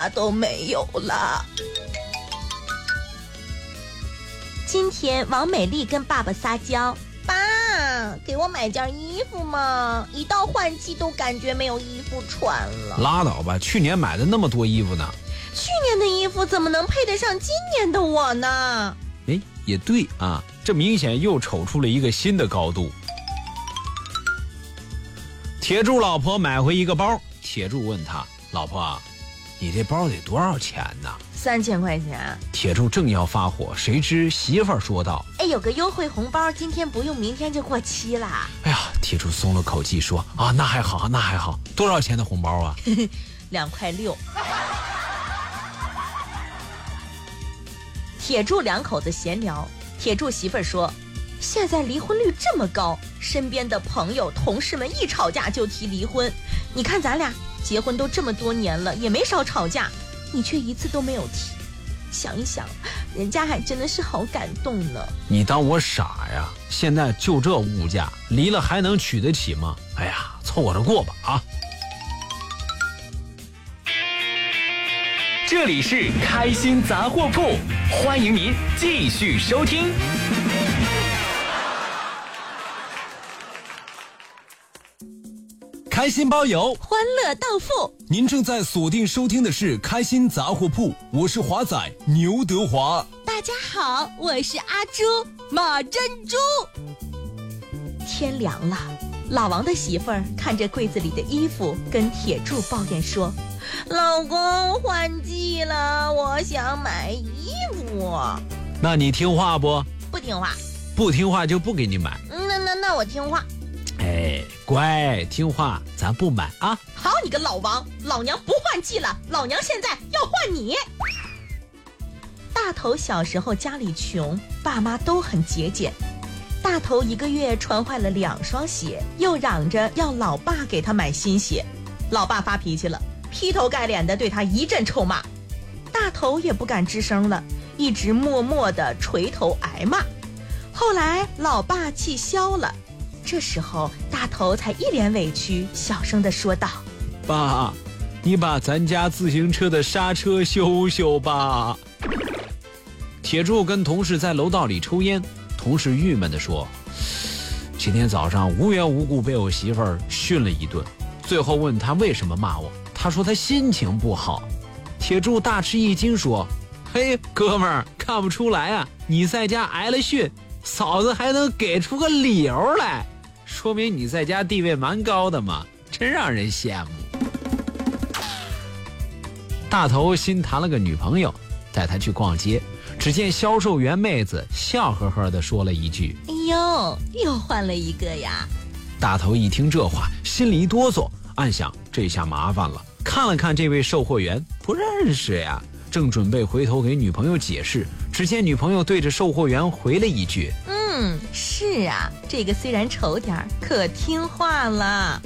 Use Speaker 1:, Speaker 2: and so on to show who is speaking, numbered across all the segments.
Speaker 1: 啥都没有了。今天王美丽跟爸爸撒娇，爸，给我买件衣服嘛，一到换季都感觉没有衣服穿了。
Speaker 2: 拉倒吧，去年买的那么多衣服呢。
Speaker 1: 去年的衣服怎么能配得上今年的我呢？
Speaker 2: 哎，也对啊，这明显又瞅出了一个新的高度。铁柱老婆买回一个包，铁柱问他，老婆，你这包得多少钱呢
Speaker 1: ？3000块钱。
Speaker 2: 铁柱正要发火，谁知媳妇儿说道，
Speaker 1: 哎，有个优惠红包，今天不用，明天就过期啦。
Speaker 2: 哎呀，铁柱松了口气说，啊，那还好，那还好。多少钱的红包啊
Speaker 1: ？2.6块。铁柱两口子闲聊，铁柱媳妇儿说，现在离婚率这么高，身边的朋友同事们一吵架就提离婚，你看咱俩结婚都这么多年了，也没少吵架，你却一次都没有提。想一想，人家还真的是好感动呢。
Speaker 2: 你当我傻呀？现在就这物价，离了还能娶得起吗？哎呀，凑合着过吧啊！
Speaker 3: 这里是开心杂货铺，欢迎您继续收听。
Speaker 4: 开心包邮，
Speaker 1: 欢乐到付。
Speaker 4: 您正在锁定收听的是开心杂货铺，我是华仔牛德华。
Speaker 1: 大家好，我是阿朱马珍珠。天凉了，老王的媳妇儿看着柜子里的衣服，跟铁柱抱怨说，老公，换季了，我想买衣服。
Speaker 2: 那你听话不？
Speaker 1: 不听话。
Speaker 2: 不听话就不给你买。
Speaker 1: 那我听话。
Speaker 2: 哎，乖，听话，咱不买啊。
Speaker 1: 好你个老王，老娘不换季了，老娘现在要换你。大头小时候家里穷，爸妈都很节俭。大头1个月穿坏了2双鞋，又嚷着要老爸给他买新鞋。老爸发脾气了，劈头盖脸的对他一阵臭骂。大头也不敢吱声了，一直默默地垂头挨骂。后来老爸气消了，这时候大头才一脸委屈，小声地说道，
Speaker 2: 爸，你把咱家自行车的刹车修修吧。铁柱跟同事在楼道里抽烟，同事郁闷地说，今天早上无缘无故被我媳妇儿训了一顿，最后问他为什么骂我，他说他心情不好。铁柱大吃一惊说，嘿，哥们儿，看不出来啊，你在家挨了训，嫂子还能给出个理由来，说明你在家地位蛮高的嘛，真让人羡慕。大头新谈了个女朋友，带她去逛街，只见销售员妹子笑呵呵地说了一句，
Speaker 1: 哎呦，又换了一个呀。
Speaker 2: 大头一听这话，心里一哆嗦，暗想这下麻烦了。看了看这位售货员，不认识呀，正准备回头给女朋友解释，只见女朋友对着售货员回了一句，
Speaker 1: 是啊，这个虽然丑点可听话了。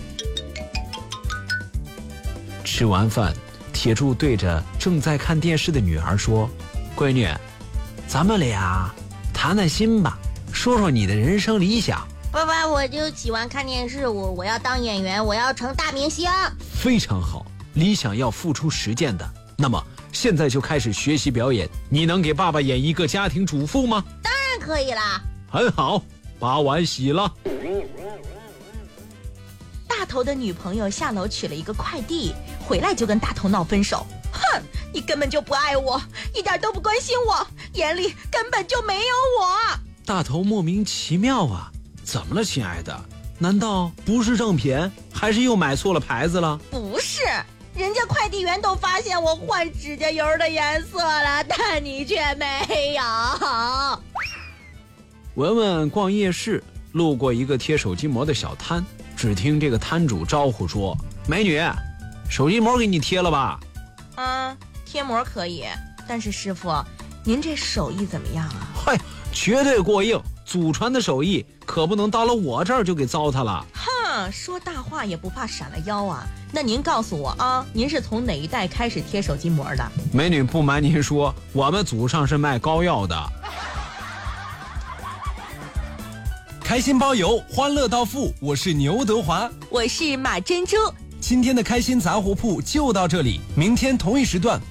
Speaker 2: 吃完饭，铁柱对着正在看电视的女儿说，闺女，咱们俩谈谈心吧，说说你的人生理想。
Speaker 1: 爸爸，我就喜欢看电视，我要当演员，我要成大明星。
Speaker 2: 非常好，理想要付出实践的。那么现在就开始学习表演，你能给爸爸演一个家庭主妇吗？
Speaker 1: 当然可以啦。
Speaker 2: 很好，把碗洗了。
Speaker 1: 大头的女朋友下楼取了一个快递，回来就跟大头闹分手。哼，你根本就不爱我，一点都不关心我，眼里根本就没有我。
Speaker 2: 大头莫名其妙啊，怎么了亲爱的？难道不是正品，还是又买错了牌子了？
Speaker 1: 不是，人家快递员都发现我换指甲油的颜色了，但你却没有。
Speaker 2: 文文逛夜市，路过一个贴手机膜的小摊，只听这个摊主招呼说，美女，手机膜给你贴了吧？
Speaker 1: 贴膜可以，但是师傅，您这手艺怎么样啊？
Speaker 2: 嗨，绝对过硬，祖传的手艺可不能到了我这儿就给糟蹋了。
Speaker 1: 哼，说大话也不怕闪了腰啊。那您告诉我啊，您是从哪一代开始贴手机膜的？
Speaker 2: 美女，不瞒您说，我们祖上是卖膏药的。
Speaker 4: 开心包邮，欢乐到付，我是牛德华，
Speaker 1: 我是马珍珠。
Speaker 4: 今天的开心杂货铺就到这里，明天同一时段